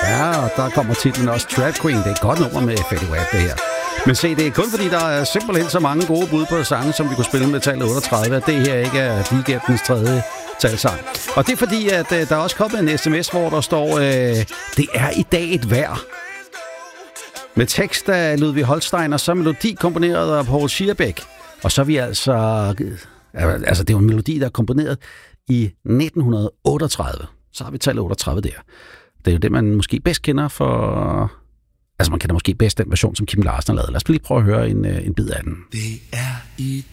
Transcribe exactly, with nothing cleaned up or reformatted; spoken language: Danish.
Ja, og der kommer titlen også Trap Queen. Det er et godt nummer med Fetty Wap, det her. Men se, det er kun fordi, der er simpelthen så mange gode bud på sange, som vi kunne spille med tallet otteogtredive, at det her ikke er weekendens tredje talsang. Og det er fordi, at uh, der er også kommet en sms, hvor der står, uh, det er i dag et vejr. Med tekst af Ludvig Holstein, og så melodi komponeret af Paul Schierbeck. Og så er vi altså... Altså, det er jo en melodi, der er komponeret i nitten otteogtredive. Så har vi tallet otteogtredive der. Det er jo det, man måske bedst kender for... Altså, man kender måske bedst den version, som Kim Larsen har lavet. Lad os lige prøve at høre en, en bid af den. Det er i